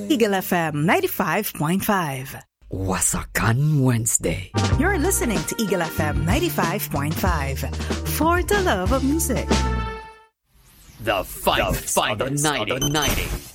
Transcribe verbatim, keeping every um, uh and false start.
Eagle F M ninety-five point five. Wasakan Wednesday. You're listening to Eagle F M ninety-five point five. For the love of music. The finest, the finest of the nineties.